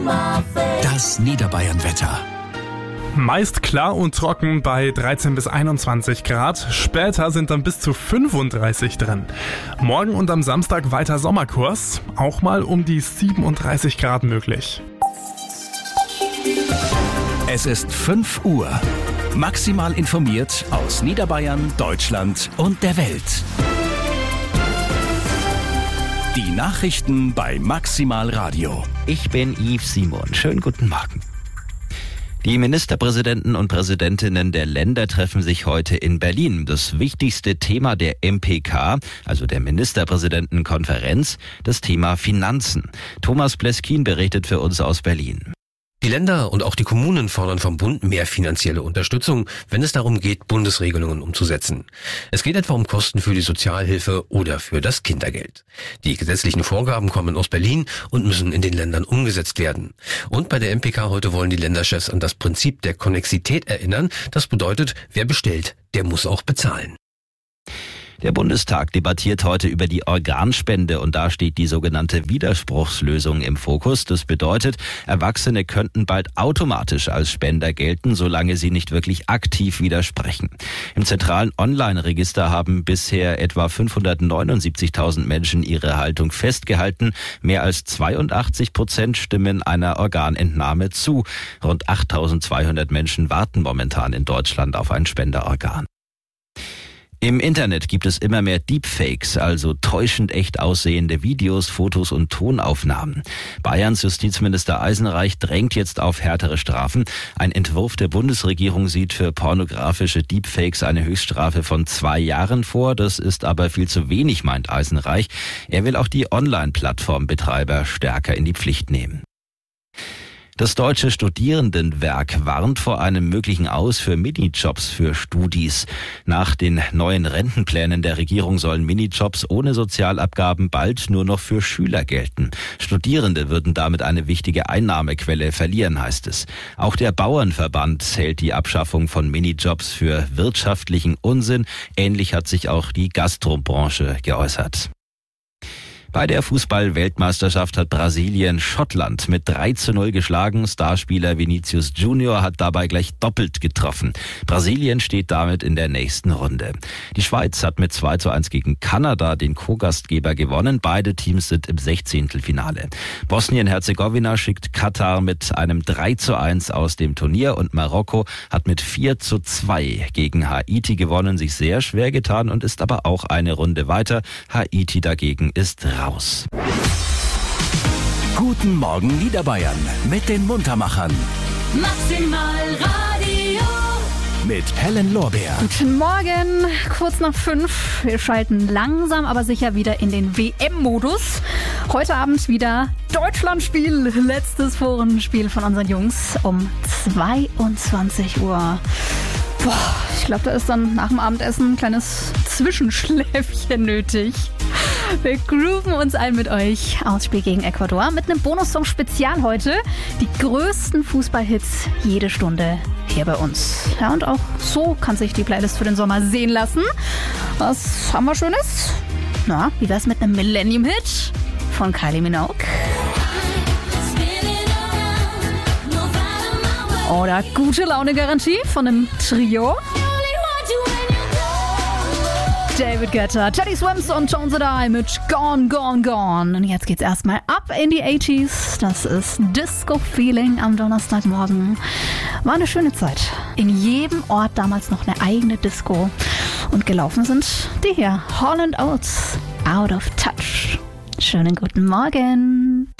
Das Niederbayern-Wetter. Meist klar und trocken bei 13 bis 21 Grad. Später sind dann bis zu 35 drin. Morgen und am Samstag weiter Sommerkurs. Auch mal um die 37 Grad möglich. Es ist 5 Uhr. Maximal informiert aus Niederbayern, Deutschland und der Welt. Die Nachrichten bei Maximal Radio. Ich bin Yves Simon. Schönen guten Morgen. Die Ministerpräsidenten und Präsidentinnen der Länder treffen sich heute in Berlin. Das wichtigste Thema der MPK, also der Ministerpräsidentenkonferenz, das Thema Finanzen. Thomas Pleskin berichtet für uns aus Berlin. Die Länder und auch die Kommunen fordern vom Bund mehr finanzielle Unterstützung, wenn es darum geht, Bundesregelungen umzusetzen. Es geht etwa um Kosten für die Sozialhilfe oder für das Kindergeld. Die gesetzlichen Vorgaben kommen aus Berlin und müssen in den Ländern umgesetzt werden. Und bei der MPK heute wollen die Länderchefs an das Prinzip der Konnexität erinnern. Das bedeutet, wer bestellt, der muss auch bezahlen. Der Bundestag debattiert heute über die Organspende und da steht die sogenannte Widerspruchslösung im Fokus. Das bedeutet, Erwachsene könnten bald automatisch als Spender gelten, solange sie nicht wirklich aktiv widersprechen. Im zentralen Online-Register haben bisher etwa 579.000 Menschen ihre Haltung festgehalten. Mehr als 82% stimmen einer Organentnahme zu. Rund 8.200 Menschen warten momentan in Deutschland auf ein Spenderorgan. Im Internet gibt es immer mehr Deepfakes, also täuschend echt aussehende Videos, Fotos und Tonaufnahmen. Bayerns Justizminister Eisenreich drängt jetzt auf härtere Strafen. Ein Entwurf der Bundesregierung sieht für pornografische Deepfakes eine Höchststrafe von 2 Jahren vor. Das ist aber viel zu wenig, meint Eisenreich. Er will auch die Online-Plattformbetreiber stärker in die Pflicht nehmen. Das Deutsche Studierendenwerk warnt vor einem möglichen Aus für Minijobs für Studis. Nach den neuen Rentenplänen der Regierung sollen Minijobs ohne Sozialabgaben bald nur noch für Schüler gelten. Studierende würden damit eine wichtige Einnahmequelle verlieren, heißt es. Auch der Bauernverband hält die Abschaffung von Minijobs für wirtschaftlichen Unsinn. Ähnlich hat sich auch die Gastrobranche geäußert. Bei der Fußball-Weltmeisterschaft hat Brasilien Schottland mit 3:0 geschlagen. Starspieler Vinicius Junior hat dabei gleich doppelt getroffen. Brasilien steht damit in der nächsten Runde. Die Schweiz hat mit 2:1 gegen Kanada den Co-Gastgeber gewonnen. Beide Teams sind im 16. Finale. Bosnien-Herzegowina schickt Katar mit einem 3:1 aus dem Turnier und Marokko hat mit 4:2 gegen Haiti gewonnen, sich sehr schwer getan und ist aber auch eine Runde weiter. Haiti dagegen ist raus. Guten Morgen Niederbayern mit den Muntermachern. Maximal Radio. Mit Helen Lorbeer. Guten Morgen, kurz nach 5. Wir schalten langsam, aber sicher wieder in den WM-Modus. Heute Abend wieder Deutschlandspiel, letztes Forenspiel von unseren Jungs um 22 Uhr. Boah, ich glaube, da ist dann nach dem Abendessen ein kleines Zwischenschläfchen nötig. Wir grooven uns ein mit euch. Ausspiel gegen Ecuador mit einem Bonussong-Spezial heute. Die größten Fußballhits jede Stunde hier bei uns. Ja, und auch so kann sich die Playlist für den Sommer sehen lassen. Was haben wir Schönes? Na, wie wär's mit einem Millennium-Hit von Kylie Minogue? Oder gute Laune-Garantie von einem Trio? David Guetta, Teddy Swims und Tones and I mit Gone, Gone, Gone. Und jetzt geht's erstmal ab in die 80s. Das ist Disco-Feeling am Donnerstagmorgen. War eine schöne Zeit. In jedem Ort damals noch eine eigene Disco. Und gelaufen sind die hier, Hall & Oates, Out of Touch. Schönen guten Morgen.